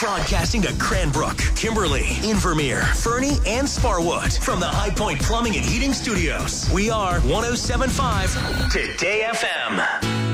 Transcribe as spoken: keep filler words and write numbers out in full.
Broadcasting to Cranbrook, Kimberly, Invermere, Fernie, and Sparwood from the High Point Plumbing and Heating Studios. We are one oh seven point five Today F M.